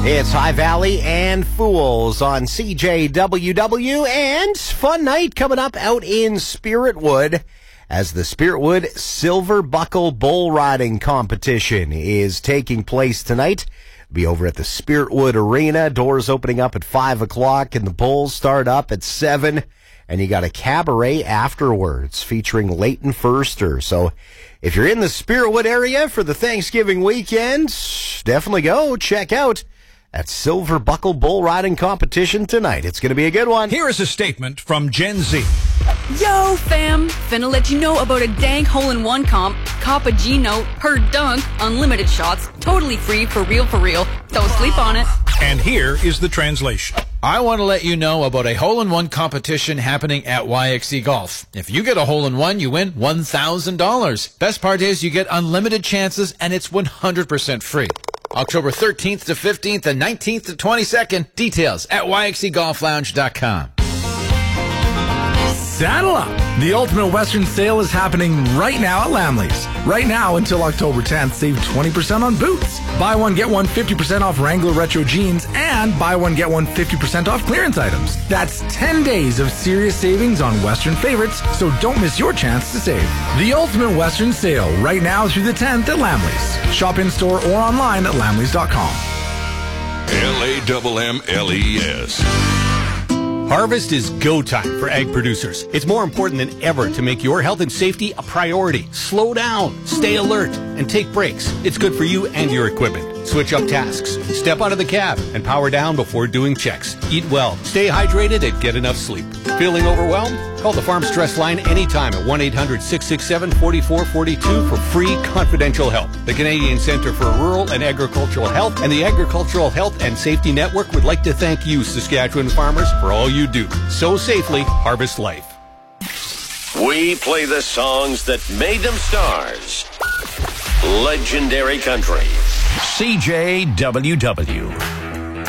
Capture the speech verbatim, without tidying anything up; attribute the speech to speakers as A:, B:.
A: It's High Valley and Fools on C J W W, and fun night coming up out in Spiritwood as the Spiritwood Silver Buckle Bull Riding Competition is taking place tonight. It'll be over at the Spiritwood Arena. Doors opening up at five o'clock, and the bulls start up at seven. And you got a cabaret afterwards featuring Leighton Furster. So if you're in the Spiritwood area for the Thanksgiving weekend, definitely go check out that Silver Buckle Bull Riding Competition tonight. It's going to be a good one.
B: Here is a statement from Gen Z.
C: Yo, fam! Finna let you know about a dank hole-in-one comp, Cop a G-Note, her dunk, unlimited shots, totally free, for real, for real. Don't sleep on it.
B: And here is the translation.
D: I want to let you know about a hole-in-one competition happening at Y X C Golf. If you get a hole-in-one, you win one thousand dollars. Best part is you get unlimited chances, and it's one hundred percent free. October thirteenth to fifteenth and nineteenth to twenty-second. Details at Y X C golf lounge dot com.
E: Saddle up! The Ultimate Western Sale is happening right now at Lamley's. Right now until October tenth, save twenty percent on boots. Buy one, get one fifty percent off Wrangler Retro Jeans, and buy one, get one fifty percent off clearance items. That's ten days of serious savings on Western favorites, so don't miss your chance to save. The Ultimate Western Sale, right now through the tenth at Lamley's. Shop in-store or online at lamleys dot com.
F: L A M M L E S.
G: Harvest is go time for ag producers. It's more important than ever to make your health and safety a priority. Slow down, stay alert, and take breaks. It's good for you and your equipment. Switch up tasks, step out of the cab, and power down before doing checks. Eat well, stay hydrated, and get enough sleep. Feeling overwhelmed? Call the Farm Stress Line anytime at one eight hundred six six seven four four four two for free confidential help. The Canadian Centre for Rural and Agricultural Health and the Agricultural Health and Safety Network would like to thank you, Saskatchewan farmers, for all you do. Sow safely, harvest life.
F: We play the songs that made them stars. Legendary Country.
B: C J W W.